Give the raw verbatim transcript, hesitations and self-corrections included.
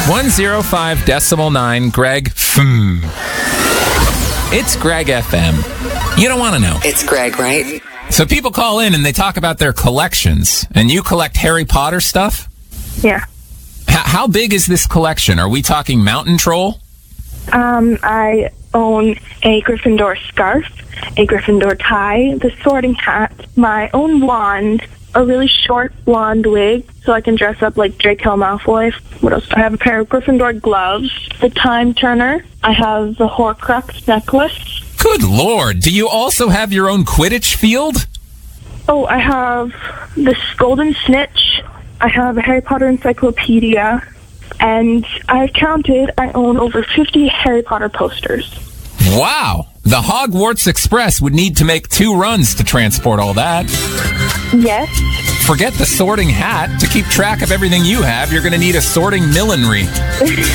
one oh five decimal nine, Greg. Hmm. It's Greg F M. You don't want to know. It's Greg, right? So people call in and they talk about their collections, and you collect Harry Potter stuff? Yeah. H- how big is this collection? Are we talking Mountain Troll? Um, I own a Gryffindor scarf, a Gryffindor tie, the sorting hat, my own wand, a really short blonde wig so I can dress up like Draco Malfoy. What else? I have a pair of Gryffindor gloves, the Time Turner. I have the Horcrux necklace. Good Lord. Do you also have your own Quidditch field? Oh, I have this Golden Snitch. I have a Harry Potter encyclopedia. And I've counted, I own over fifty Harry Potter posters. Wow. The Hogwarts Express would need to make two runs to transport all that. Yes. Forget the sorting hat. To keep track of everything you have, you're going to need a sorting millinery.